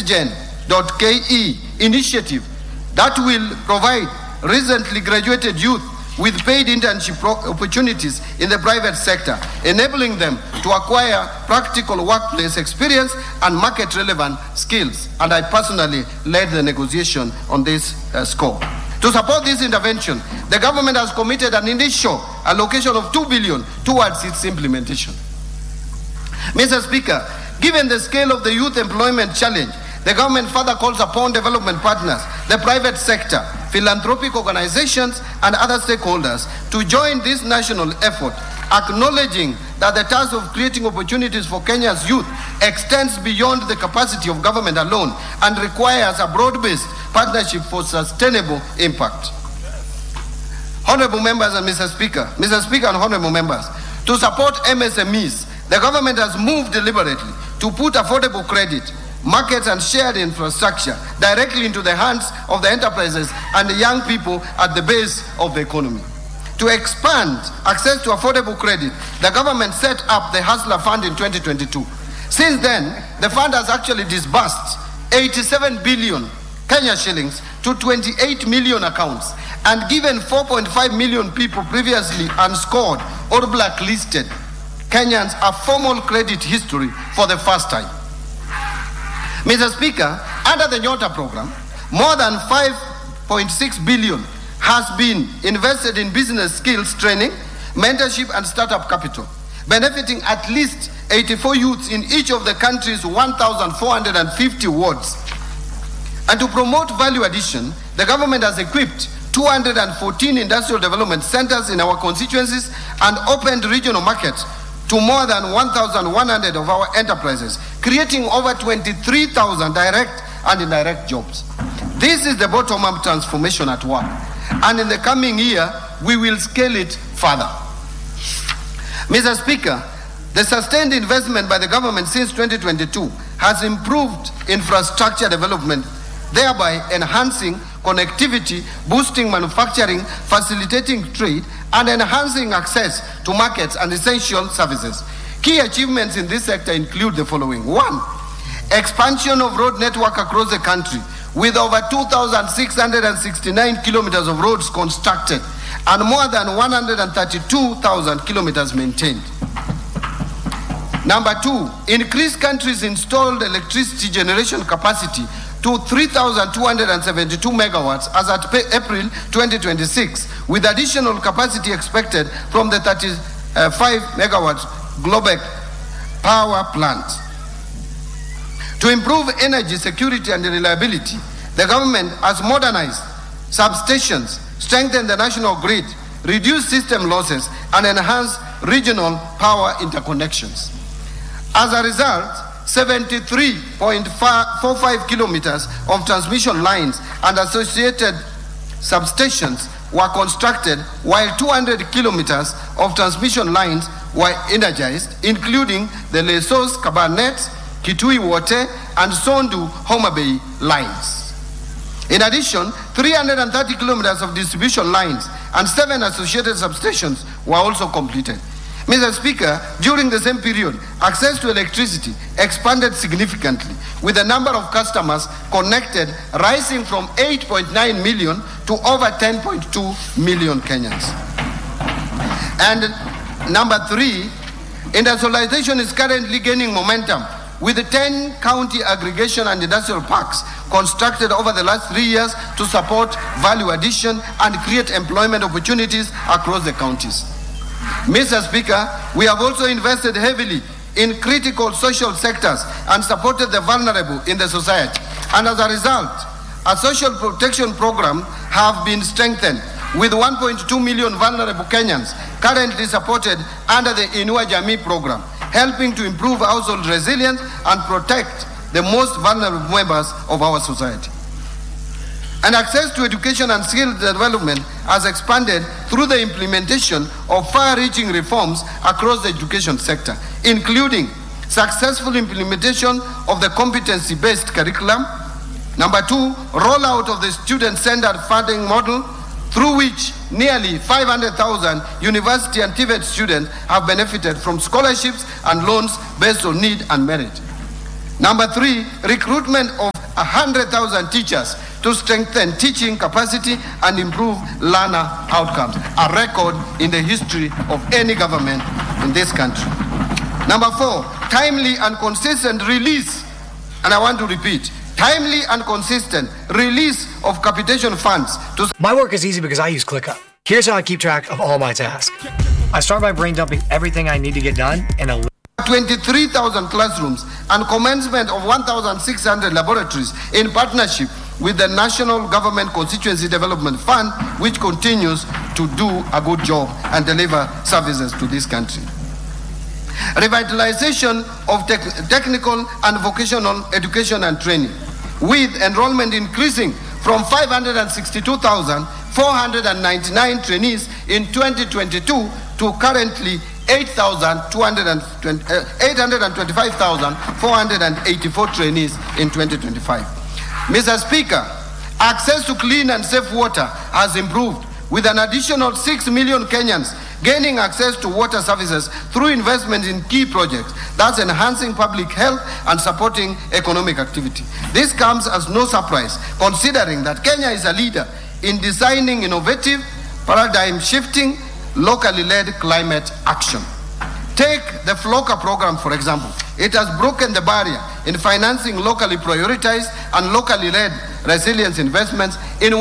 nextgen.ke initiative that will provide recently graduated youth with paid internship opportunities in the private sector, enabling them to acquire practical workplace experience and market-relevant skills. And I personally led the negotiation on this score. To support this intervention, the government has committed an initial allocation of 2 billion towards its implementation. Mr. Speaker, given the scale of the youth employment challenge, the government further calls upon development partners, the private sector, philanthropic organizations, and other stakeholders to join this national effort, acknowledging that the task of creating opportunities for Kenya's youth extends beyond the capacity of government alone and requires a broad-based partnership for sustainable impact. Honorable members and Mr. Speaker and honorable members, to support MSMEs, the government has moved deliberately to put affordable credit, markets and shared infrastructure directly into the hands of the enterprises and the young people at the base of the economy. To expand access to affordable credit, the government set up the Hustler Fund in 2022. Since then, the fund has actually disbursed 87 billion Kenya shillings to 28 million accounts and given 4.5 million people previously unscored or blacklisted Kenyans a formal credit history for the first time. Mr. Speaker, under the Nyota program, more than 5.6 billion has been invested in business skills training, mentorship and startup capital, benefiting at least 84 youths in each of the country's 1,450 wards. And to promote value addition, the government has equipped 214 industrial development centers in our constituencies and opened regional markets to more than 1,100 of our enterprises, creating over 23,000 direct and indirect jobs. This is the bottom-up transformation at work, and in the coming year, we will scale it further. Mr. Speaker, the sustained investment by the government since 2022 has improved infrastructure development, thereby enhancing connectivity, boosting manufacturing, facilitating trade, and enhancing access to markets and essential services. Key achievements in this sector include the following. 1. Expansion of road network across the country with over 2,669 kilometers of roads constructed and more than 132,000 kilometers maintained. Number 2, increase country's installed electricity generation capacity to 3,272 megawatts as at April 2026, with additional capacity expected from the 35 megawatts Globex power plant. To improve energy security and reliability, the government has modernized substations, strengthened the national grid, reduced system losses, and enhanced regional power interconnections. As a result, 73.45 kilometers of transmission lines and associated substations were constructed, while 200 kilometers of transmission lines were energized, including the Lesos, Kabarnet, Kitui Wote, and Sondu Homa Bay lines. In addition, 330 kilometers of distribution lines and 7 associated substations were also completed. Mr. Speaker, during the same period, access to electricity expanded significantly, with the number of customers connected rising from 8.9 million to over 10.2 million Kenyans. And number 3, industrialization is currently gaining momentum, with the 10 county aggregation and industrial parks constructed over the last 3 years to support value addition and create employment opportunities across the counties. Mr. Speaker, we have also invested heavily in critical social sectors and supported the vulnerable in the society. And as a result, a social protection program have been strengthened, with 1.2 million vulnerable Kenyans currently supported under the Inua Jamii program, helping to improve household resilience and protect the most vulnerable members of our society. And access to education and skill development has expanded through the implementation of far-reaching reforms across the education sector, including successful implementation of the competency-based curriculum. Number 2, rollout of the student-centered funding model, through which nearly 500,000 university and TVET students have benefited from scholarships and loans based on need and merit. Number 3, recruitment of 100,000 teachers to strengthen teaching capacity and improve learner outcomes, a record in the history of any government in this country. Number 4, timely and consistent release, and I want to repeat, timely and consistent release of capitation funds. My work is easy because I use ClickUp. Here's how I keep track of all my tasks. I start by brain dumping everything I need to get done in a 23,000 classrooms and commencement of 1,600 laboratories in partnership with the National Government Constituency Development Fund, which continues to do a good job and deliver services to this country. Revitalization of technical and vocational education and training, with enrollment increasing from 562,499 trainees in 2022 to currently 825,484 trainees in 2025. Mr. Speaker, access to clean and safe water has improved, with an additional 6 million Kenyans gaining access to water services through investment in key projects, thus enhancing public health and supporting economic activity. This comes as no surprise, considering that Kenya is a leader in designing innovative, paradigm-shifting, locally led climate action. Take the FLOCA program, for example. It has broken the barrier in financing locally prioritized and locally led resilience investments in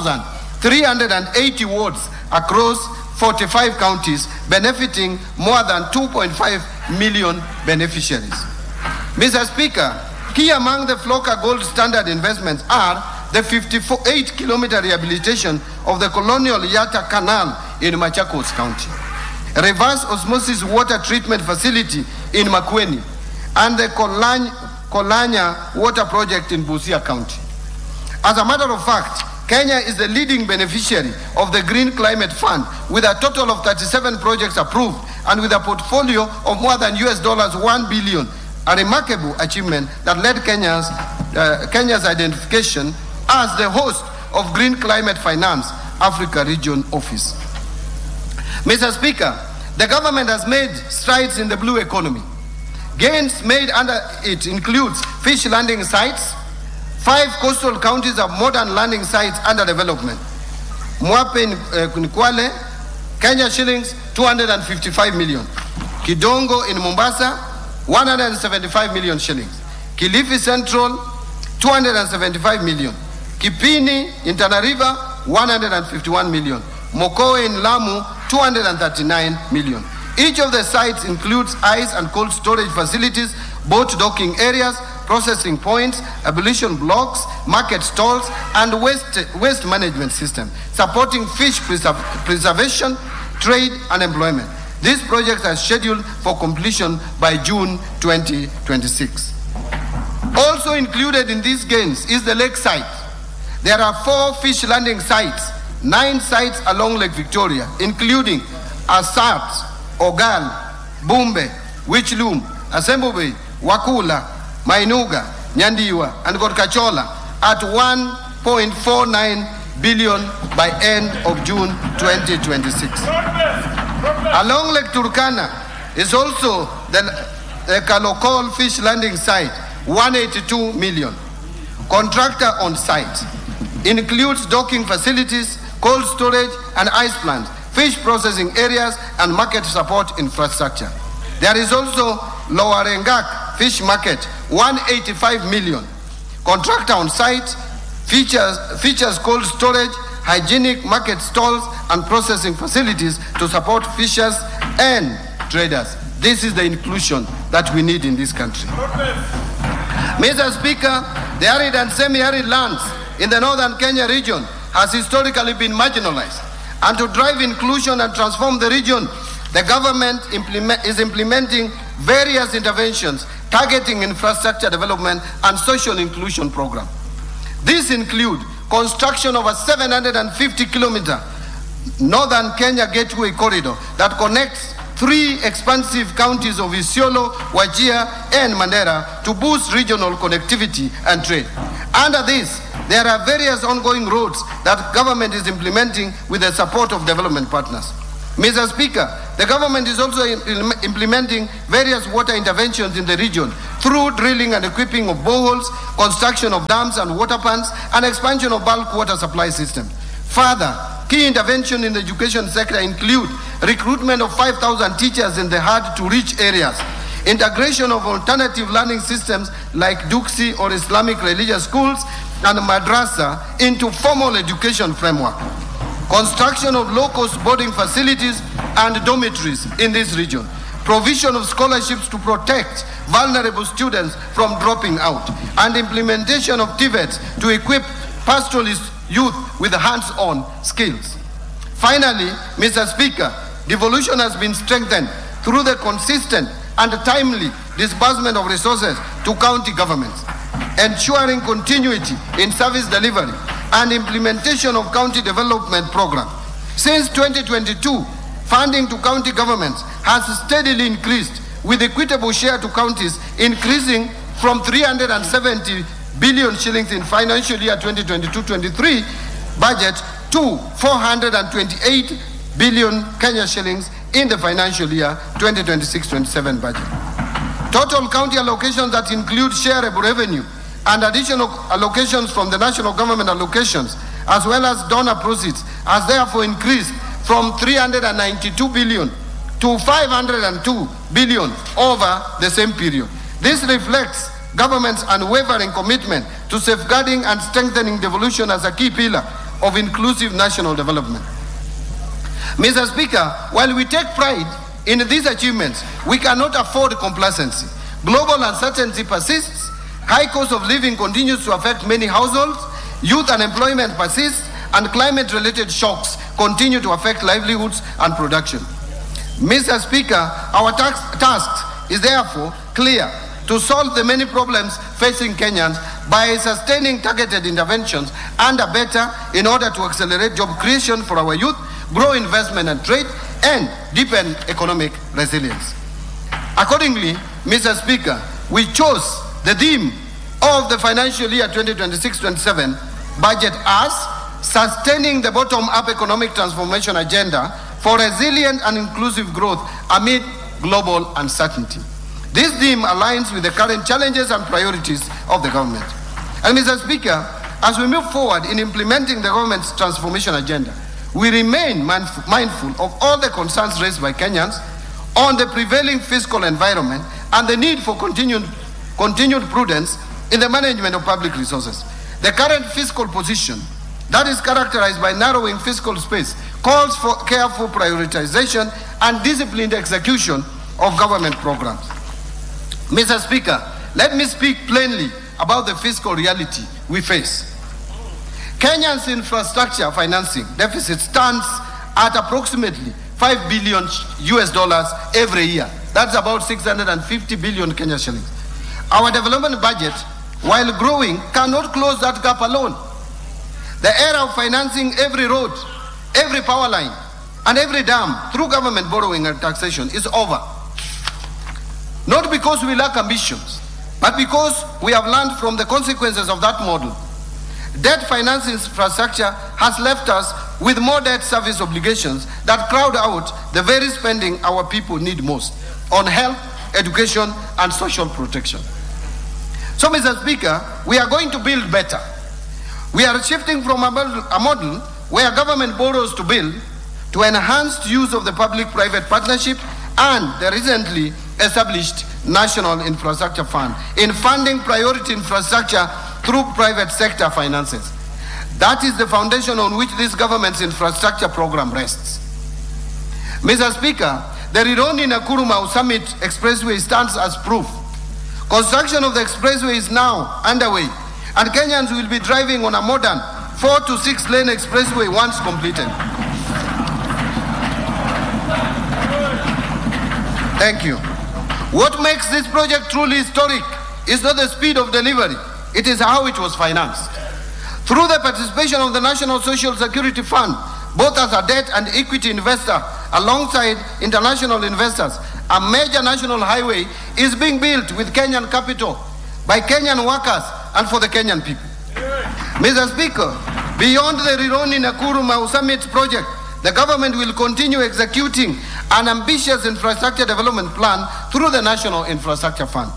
1,380 wards across 45 counties, benefiting more than 2.5 million beneficiaries. Mr. Speaker, key among the FLOCA gold standard investments are the 58-kilometer rehabilitation of the Colonial Yatta Canal in Machakos County, a reverse osmosis water treatment facility in Makueni, and the Kolanya water project in Busia County. As a matter of fact, Kenya is the leading beneficiary of the Green Climate Fund, with a total of 37 projects approved and with a portfolio of more than $1 billion, a remarkable achievement that led Kenya's identification as the host of Green Climate Finance Africa Region Office. Mr. Speaker, the government has made strides in the blue economy. Gains made under it includes fish landing sites. 5 coastal counties have modern landing sites under development. Mwape in Kwale, Kenya shillings 255 million. Kidongo in Mombasa, 175 million shillings. Kilifi Central, 275 million. Kipini in Tana River, 151 million. Mokoe in Lamu, 239 million. Each of the sites includes ice and cold storage facilities, boat docking areas, processing points, abolition blocks, market stalls, and waste management system, supporting fish preservation, trade, and employment. These projects are scheduled for completion by June 2026. Also included in these gains is the lake site. There are 4 fish landing sites, 9 sites along Lake Victoria, including Asat, Ogal, Bumbe, Wichlum, Asembo Bay, Wakula, Mainuga, Nyandiwa, and Gorkachola at 1.49 billion by end of June 2026. Along Lake Turkana is also the Kalokol fish landing site, 182 million. Contractor on site includes docking facilities, cold storage and ice plants, fish processing areas, and market support infrastructure. There is also Lower Engak Fish Market, 185 million. Contractor on site, features cold storage, hygienic market stalls, and processing facilities to support fishers and traders. This is the inclusion that we need in this country. Mr. Speaker, the arid and semi-arid lands in the northern Kenya region has historically been marginalized. And to drive inclusion and transform the region, the government is implementing various interventions targeting infrastructure development and social inclusion programs. These include construction of a 750-kilometer northern Kenya Gateway Corridor that connects 3 expansive counties of Isiolo, Wajir, and Mandera to boost regional connectivity and trade. Under this, there are various ongoing roads that government is implementing with the support of development partners. Mr. Speaker, the government is also implementing various water interventions in the region through through drilling and equipping of boreholes, construction of dams and water pans, and expansion of bulk water supply systems. Further, key intervention in the education sector include recruitment of 5,000 teachers in the hard-to-reach areas, integration of alternative learning systems like Duksi or Islamic religious schools and madrasa into formal education framework, construction of low-cost boarding facilities and dormitories in this region, provision of scholarships to protect vulnerable students from dropping out, and implementation of TVETs to equip pastoralist youth with hands-on skills. Finally, Mr. Speaker, devolution has been strengthened through the consistent and timely disbursement of resources to county governments, ensuring continuity in service delivery and implementation of county development programs. Since 2022, funding to county governments has steadily increased, with equitable share to counties increasing from 370 billion shillings in financial year 2022-23 budget to 428 billion Kenya shillings in the financial year 2026-27 budget. Total county allocations that include shareable revenue and additional allocations from the national government allocations, as well as donor proceeds, has therefore increased from 392 billion to 502 billion over the same period. This reflects government's unwavering commitment to safeguarding and strengthening devolution as a key pillar of inclusive national development. Mr. Speaker, while we take pride in these achievements, we cannot afford complacency. Global uncertainty persists, high cost of living continues to affect many households, youth unemployment persists, and climate-related shocks continue to affect livelihoods and production. Mr. Speaker, our task is therefore clear: to solve the many problems facing Kenyans by sustaining targeted interventions and better in order to accelerate job creation for our youth, grow investment and trade, and deepen economic resilience. Accordingly, Mr. Speaker, we chose the theme of the financial year 2026-27 budget as sustaining the bottom-up economic transformation agenda for resilient and inclusive growth amid global uncertainty. This theme aligns with the current challenges and priorities of the government. And Mr. Speaker, as we move forward in implementing the government's transformation agenda, we remain mindful of all the concerns raised by Kenyans on the prevailing fiscal environment and the need for continued prudence in the management of public resources. The current fiscal position that is characterized by narrowing fiscal space calls for careful prioritization and disciplined execution of government programs. Mr. Speaker, let me speak plainly about the fiscal reality we face. Kenya's infrastructure financing deficit stands at approximately $5 billion every year. That's about 650 billion Kenya shillings. Our development budget, while growing, cannot close that gap alone. The era of financing every road, every power line, and every dam through government borrowing and taxation is over. Not because we lack ambitions, but because we have learned from the consequences of that model. Debt finance infrastructure has left us with more debt service obligations that crowd out the very spending our people need most on health, education, and social protection. So, Mr. Speaker, we are going to build better. We are shifting from a model where government borrows to build to enhanced use of the public-private partnership and the recently established National Infrastructure Fund in funding priority infrastructure through private sector finances. That is the foundation on which this government's infrastructure program rests. Mr. Speaker, the Rironi-Nakuru-Mau Summit Expressway stands as proof. Construction of the expressway is now underway, and Kenyans will be driving on a modern 4 to 6 lane expressway once completed. Thank you. What makes this project truly historic is not the speed of delivery, it is how it was financed. Through the participation of the National Social Security Fund, both as a debt and equity investor alongside international investors, a major national highway is being built with Kenyan capital by Kenyan workers and for the Kenyan people. Mr. Speaker, beyond the Rironi-Nakuru-Mau Summit project, the government will continue executing an ambitious infrastructure development plan through the National Infrastructure Fund.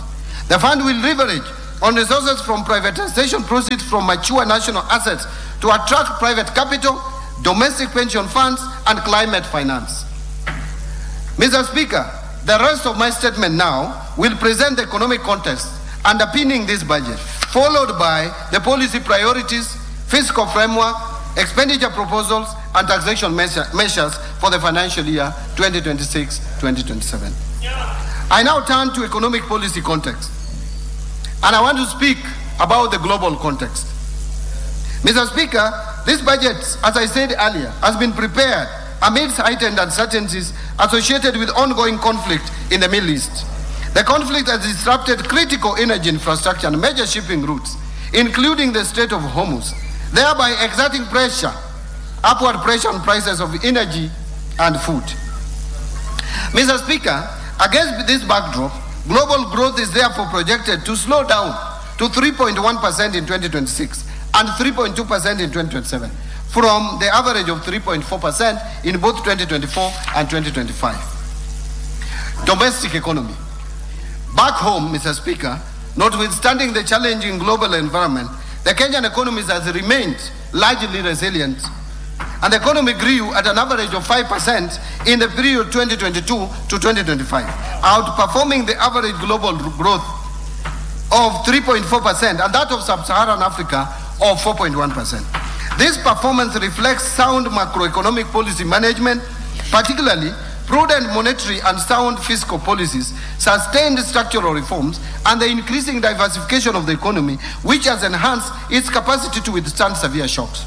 The fund will leverage on resources from privatization proceeds from mature national assets to attract private capital, domestic pension funds, and climate finance. Mr. Speaker, the rest of my statement now will present the economic context underpinning this budget, followed by the policy priorities, fiscal framework, expenditure proposals, and taxation measures for the financial year 2026-2027. I now turn to economic policy context, and I want to speak about the global context. Mr. Speaker, this budget, as I said earlier, has been prepared amidst heightened uncertainties associated with ongoing conflict in the Middle East. The conflict has disrupted critical energy infrastructure and major shipping routes, including the Strait of Hormuz, thereby exerting upward pressure on prices of energy and food. Mr. Speaker, against this backdrop, global growth is therefore projected to slow down to 3.1% in 2026 and 3.2% in 2027, from the average of 3.4% in both 2024 and 2025. Domestic economy. Back home, Mr. Speaker, notwithstanding the challenging global environment, the Kenyan economy has remained largely resilient, and the economy grew at an average of 5% in the period 2022 to 2025, outperforming the average global growth of 3.4% and that of sub-Saharan Africa of 4.1%. This performance reflects sound macroeconomic policy management, particularly prudent monetary and sound fiscal policies, sustained structural reforms, and the increasing diversification of the economy, which has enhanced its capacity to withstand severe shocks.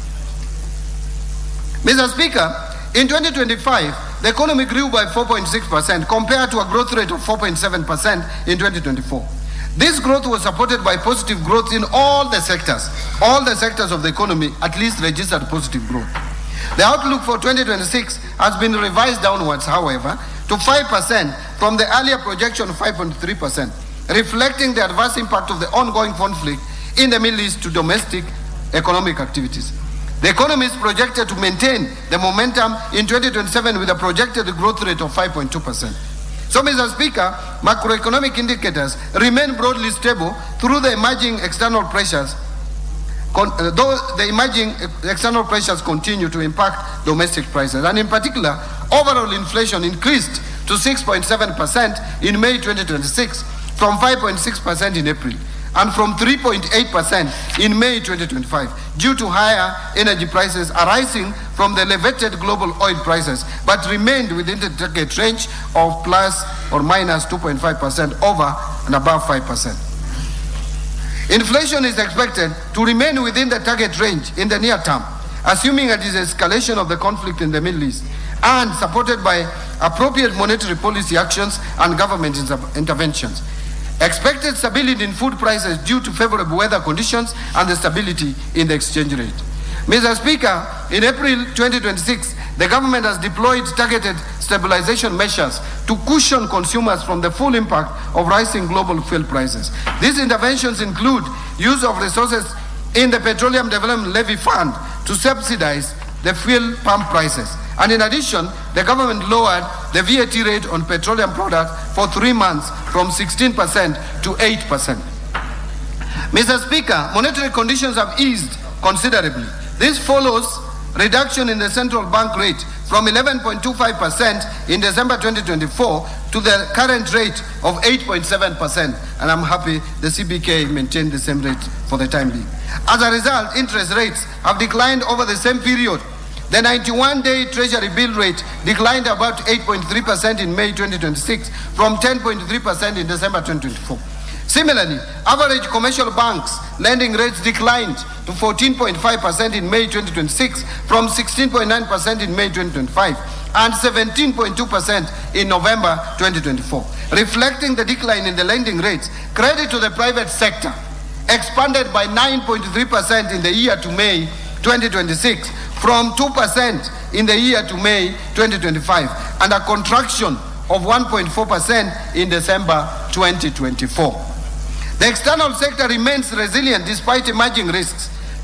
Mr. Speaker, in 2025, the economy grew by 4.6% compared to a growth rate of 4.7% in 2024. This growth was supported by positive growth in all the sectors. All the sectors of the economy at least registered positive growth. The outlook for 2026 has been revised downwards, however, to 5% from the earlier projection of 5.3%, reflecting the adverse impact of the ongoing conflict in the Middle East to domestic economic activities. The economy is projected to maintain the momentum in 2027 with a projected growth rate of 5.2%. So, Mr. Speaker, macroeconomic indicators remain broadly stable through the emerging external pressures, though the emerging external pressures continue to impact domestic prices. And in particular, overall inflation increased to 6.7% in May 2026 from 5.6% in April, and from 3.8% in May 2025 due to higher energy prices arising from the elevated global oil prices, but remained within the target range of plus or minus 2.5% over and above 5%. Inflation is expected to remain within the target range in the near term, assuming a de-escalation of the conflict in the Middle East, and supported by appropriate monetary policy actions and government interventions. Expected stability in food prices due to favorable weather conditions and the stability in the exchange rate. Mr. Speaker, in April 2026, the government has deployed targeted stabilization measures to cushion consumers from the full impact of rising global fuel prices. These interventions include use of resources in the Petroleum Development Levy Fund to subsidize the fuel pump prices. And in addition, the government lowered the VAT rate on petroleum products for 3 months from 16% to 8%. Mr. Speaker, monetary conditions have eased considerably. This follows reduction in the central bank rate from 11.25% in December 2024 to the current rate of 8.7%. And I'm happy the CBK maintained the same rate for the time being. As a result, interest rates have declined over the same period. The 91-day Treasury bill rate declined about 8.3% in May 2026 from 10.3% in December 2024. Similarly, average commercial banks lending rates declined to 14.5% in May 2026 from 16.9% in May 2025 and 17.2% in November 2024. Reflecting the decline in the lending rates, credit to the private sector expanded by 9.3% in the year to May 2026 from 2% in the year to May 2025 and a contraction of 1.4% in December 2024. The external sector remains resilient despite emerging risks.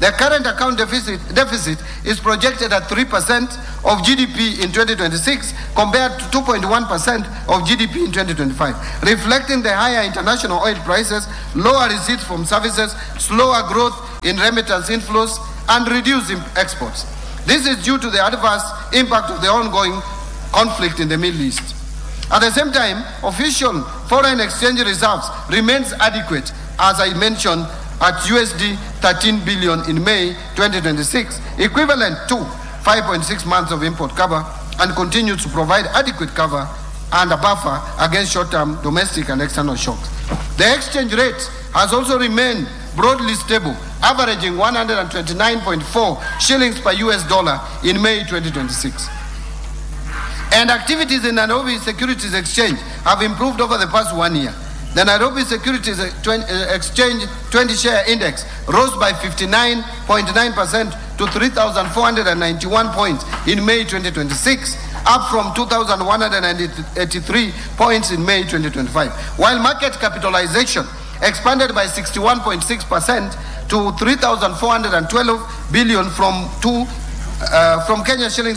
The current account deficit is projected at 3% of GDP in 2026 compared to 2.1% of GDP in 2025, reflecting the higher international oil prices, lower receipts from services, slower growth in remittance inflows, and reduced exports. This is due to the adverse impact of the ongoing conflict in the Middle East. At the same time, official foreign exchange reserves remains adequate, as I mentioned, at USD 13 billion in May 2026, equivalent to 5.6 months of import cover, and continues to provide adequate cover and a buffer against short-term domestic and external shocks. The exchange rate has also remained broadly stable, averaging 129.4 shillings per US dollar in May 2026. And activities in Nairobi Securities Exchange have improved over the past 1 year. The Nairobi Securities Exchange 20-share index rose by 59.9% to 3,491 points in May 2026, up from 2,183 points in May 2025, while market capitalization expanded by 61.6% to 3,412 billion from Kenya shillings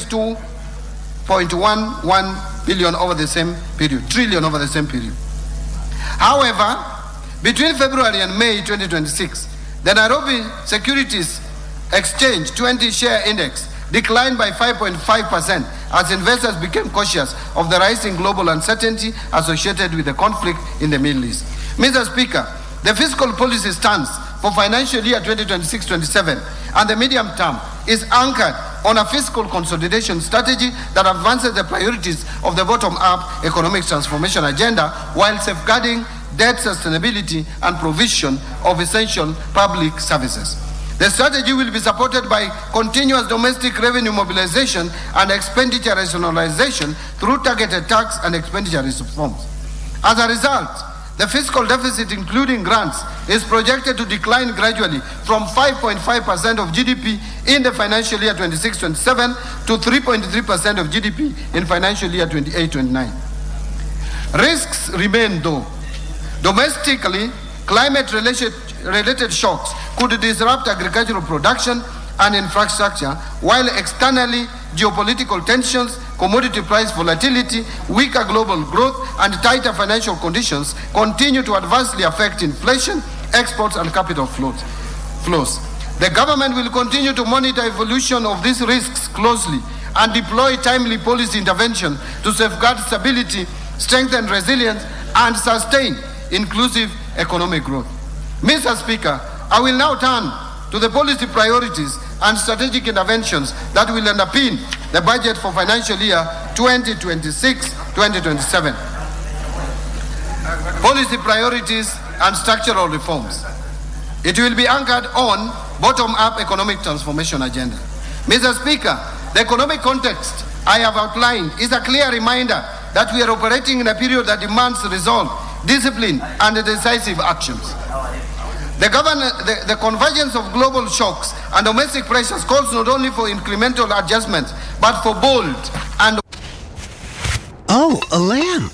2.11 billion over the same period, trillion over the same period. However, between February and May 2026, the Nairobi Securities Exchange 20-share index declined by 5.5% as investors became cautious of the rising global uncertainty associated with the conflict in the Middle East. Mr. Speaker, the fiscal policy stance for financial year 2026-27 and the medium term is anchored on a fiscal consolidation strategy that advances the priorities of the bottom-up economic transformation agenda while safeguarding debt sustainability and provision of essential public services. The strategy will be supported by continuous domestic revenue mobilization and expenditure rationalization through targeted tax and expenditure reforms. As a result, the fiscal deficit, including grants, is projected to decline gradually from 5.5% of GDP in the financial year 26-27 to 3.3% of GDP in financial year 28-29. Risks remain though. Domestically, climate-related shocks could disrupt agricultural production and infrastructure, while externally, geopolitical tensions, commodity price volatility, weaker global growth, and tighter financial conditions continue to adversely affect inflation, exports, and capital flows. The government will continue to monitor evolution of these risks closely and deploy timely policy intervention to safeguard stability, strengthen resilience, and sustain inclusive economic growth. Mr. Speaker, I will now turn to the policy priorities and strategic interventions that will underpin the budget for financial year 2026-2027. Policy priorities and structural reforms. It will be anchored on bottom-up economic transformation agenda. Mr. Speaker, the economic context I have outlined is a clear reminder that we are operating in a period that demands resolve, discipline, and decisive actions. The convergence of global shocks and domestic pressures calls not only for incremental adjustments, but for bold and... Oh, a lamp.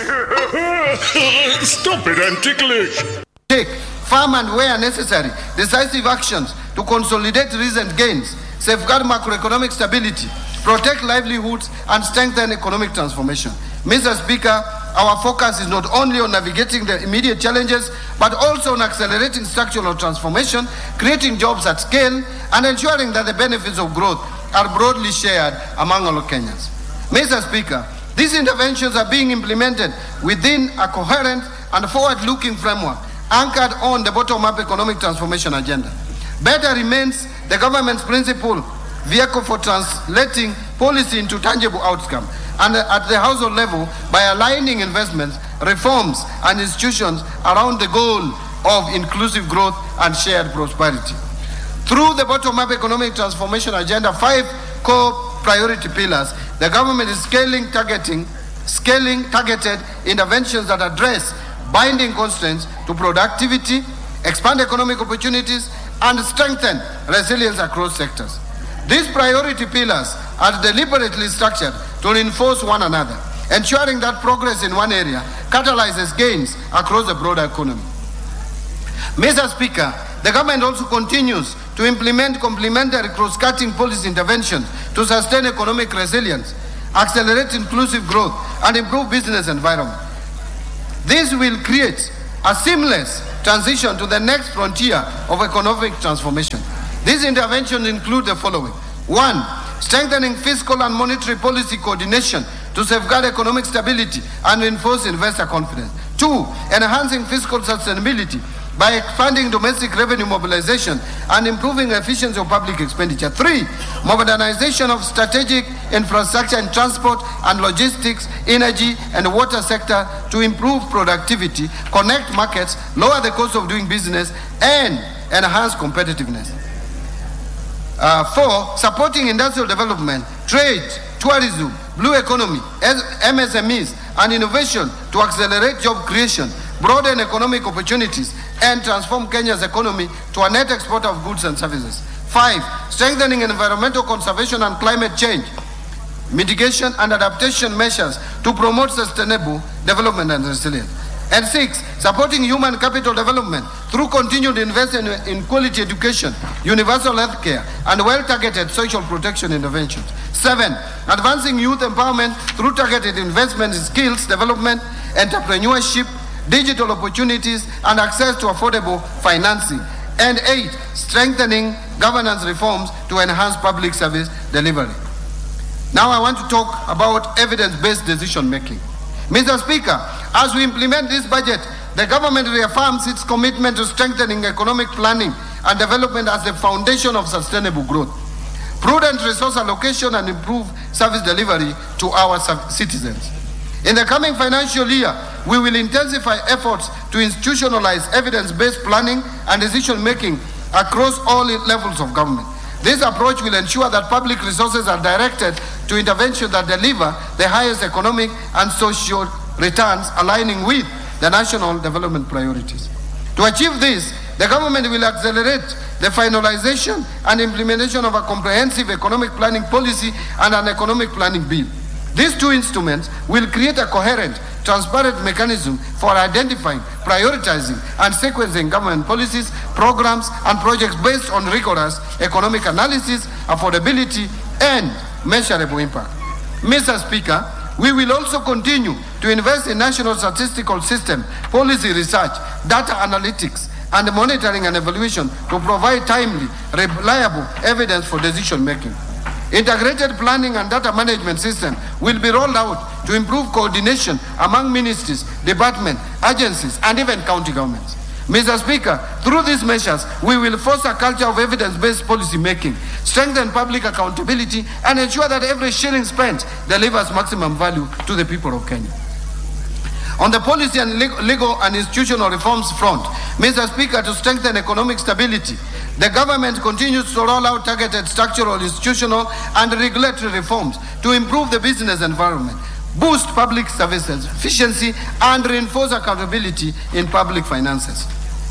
Stop it, I'm ticklish. Take firm and where necessary decisive actions to consolidate recent gains, safeguard macroeconomic stability, protect livelihoods, and strengthen economic transformation. Mr. Speaker, our focus is not only on navigating the immediate challenges, but also on accelerating structural transformation, creating jobs at scale, and ensuring that the benefits of growth are broadly shared among all Kenyans. Mr. Speaker, these interventions are being implemented within a coherent and forward-looking framework anchored on the bottom-up economic transformation agenda. Better remains the government's principal vehicle for translating policy into tangible outcome, and at the household level by aligning investments, reforms, and institutions around the goal of inclusive growth and shared prosperity. Through the bottom-up economic transformation agenda, 5 core priority pillars, the government is scaling targeted interventions that address binding constraints to productivity, expand economic opportunities, and strengthen resilience across sectors. These priority pillars are deliberately structured to reinforce one another, ensuring that progress in one area catalyzes gains across the broader economy. Mr. Speaker, the government also continues to implement complementary cross-cutting policy interventions to sustain economic resilience, accelerate inclusive growth, and improve business environment. This will create a seamless transition to the next frontier of economic transformation. These interventions include the following. 1. Strengthening fiscal and monetary policy coordination to safeguard economic stability and reinforce investor confidence. 2. Enhancing fiscal sustainability by expanding domestic revenue mobilization and improving efficiency of public expenditure. 3. Modernization of strategic infrastructure in transport and logistics, energy and water sector to improve productivity, connect markets, lower the cost of doing business, and enhance competitiveness. 4. Supporting industrial development, trade, tourism, blue economy, MSMEs, and innovation to accelerate job creation, broaden economic opportunities, and transform Kenya's economy to a net exporter of goods and services. 5. Strengthening environmental conservation and climate change, mitigation and adaptation measures to promote sustainable development and resilience. And 6. Supporting human capital development through continued investment in quality education, universal health care, and well-targeted social protection interventions. 7. Advancing youth empowerment through targeted investment in skills development, entrepreneurship, digital opportunities, and access to affordable financing. And 8. Strengthening governance reforms to enhance public service delivery. Now I want to talk about evidence-based decision-making. Mr. Speaker, as we implement this budget, the government reaffirms its commitment to strengthening economic planning and development as the foundation of sustainable growth, prudent resource allocation, and improved service delivery to our citizens. In the coming financial year, we will intensify efforts to institutionalize evidence-based planning and decision-making across all levels of government. This approach will ensure that public resources are directed to interventions that deliver the highest economic and social returns, aligning with the national development priorities. To achieve this, the government will accelerate the finalization and implementation of a comprehensive economic planning policy and an economic planning bill. These two instruments will create a coherent, transparent mechanism for identifying, prioritizing, and sequencing government policies, programs, and projects based on rigorous economic analysis, affordability, and measurable impact. Mr. Speaker, we will also continue to invest in national statistical system, policy research, data analytics, and monitoring and evaluation to provide timely, reliable evidence for decision making. Integrated planning and data management system will be rolled out to improve coordination among ministries, departments, agencies, and even county governments. Mr. Speaker, through these measures, we will foster a culture of evidence-based policy making, strengthen public accountability, and ensure that every shilling spent delivers maximum value to the people of Kenya. On the policy and legal and institutional reforms front, Mr. Speaker, to strengthen economic stability, the government continues to roll out targeted structural, institutional, and regulatory reforms to improve the business environment, boost public services efficiency, and reinforce accountability in public finances.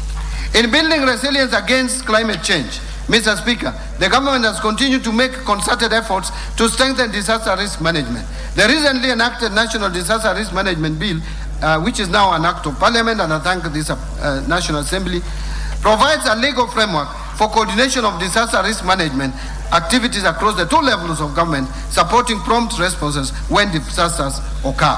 In building resilience against climate change, Mr. Speaker, the government has continued to make concerted efforts to strengthen disaster risk management. The recently enacted National Disaster Risk Management Bill, which is now an act of parliament, and I thank this National Assembly, provides a legal framework for coordination of disaster risk management activities across the two levels of government, supporting prompt responses when disasters occur.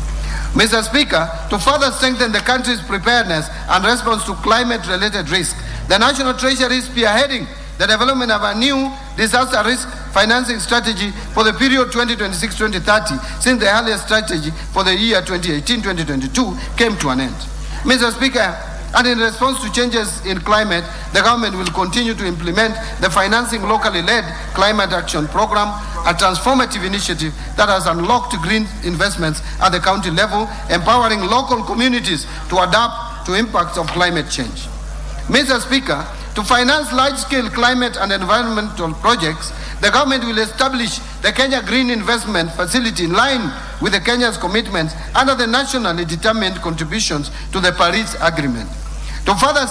Mr. Speaker, to further strengthen the country's preparedness and response to climate-related risk, the National Treasury is spearheading the development of a new disaster risk financing strategy for the period 2026-2030, since the earlier strategy for the year 2018-2022 came to an end. Mr. Speaker, and in response to changes in climate, the government will continue to implement the Financing Locally Led Climate Action Program, a transformative initiative that has unlocked green investments at the county level, empowering local communities to adapt to impacts of climate change. Mr. Speaker, to finance large-scale climate and environmental projects, the government will establish the Kenya Green Investment Facility in line with the Kenya's commitments under the nationally determined contributions to the Paris Agreement. To further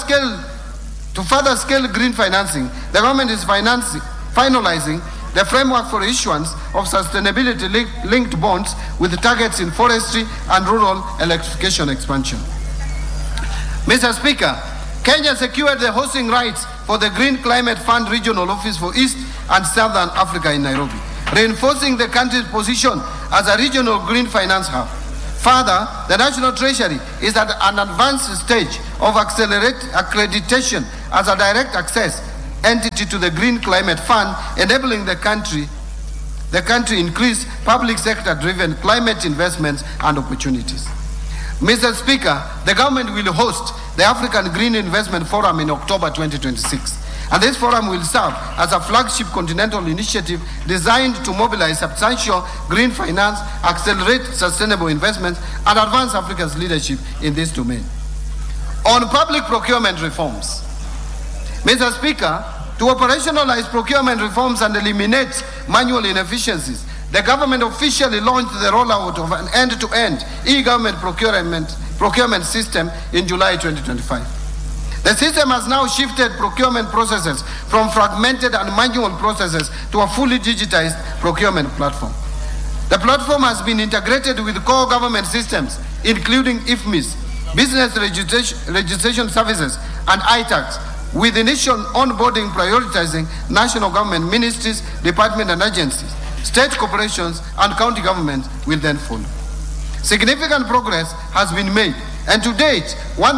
scale green financing, the government is finalizing the framework for issuance of sustainability-linked bonds with targets in forestry and rural electrification expansion. Mr. Speaker, Kenya secured the hosting rights for the Green Climate Fund Regional Office for East and Southern Africa in Nairobi, reinforcing the country's position as a regional green finance hub. Further, the National Treasury is at an advanced stage of accreditation as a direct access entity to the Green Climate Fund, enabling the country increase public sector-driven climate investments and opportunities. Mr. Speaker, the government will host the African Green Investment Forum in October 2026. And this forum will serve as a flagship continental initiative designed to mobilize substantial green finance, accelerate sustainable investments, and advance Africa's leadership in this domain. On public procurement reforms, Mr. Speaker, to operationalize procurement reforms and eliminate manual inefficiencies, the government officially launched the rollout of an end-to-end e-government procurement system in July 2025. The system has now shifted procurement processes from fragmented and manual processes to a fully digitized procurement platform. The platform has been integrated with core government systems, including IFMIS, Business Registration Services, and ITAX, with initial onboarding prioritizing national government ministries, departments and agencies. State corporations and county governments will then follow. Significant progress has been made, and to date,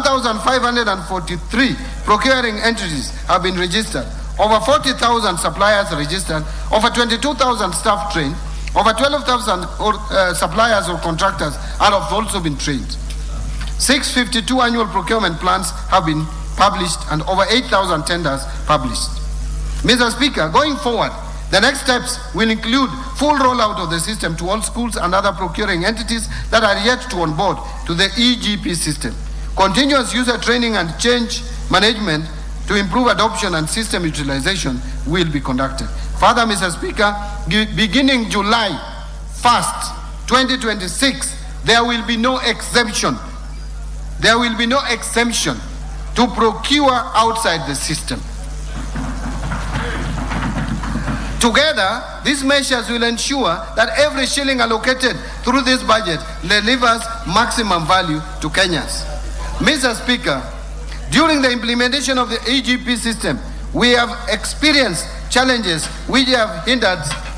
1,543 procuring entities have been registered, over 40,000 suppliers registered, over 22,000 staff trained, over 12,000 suppliers or contractors have also been trained. 652 annual procurement plans have been published and over 8,000 tenders published. Mr. Speaker, going forward, the next steps will include full rollout of the system to all schools and other procuring entities that are yet to onboard to the EGP system. Continuous user training and change management to improve adoption and system utilization will be conducted. Further, Mr. Speaker, beginning July 1st, 2026, there will be no exemption. There will be no exemption to procure outside the system. Together, these measures will ensure that every shilling allocated through this budget delivers maximum value to Kenyans. Mr. Speaker, during the implementation of the EGP system, we have experienced challenges which have hindered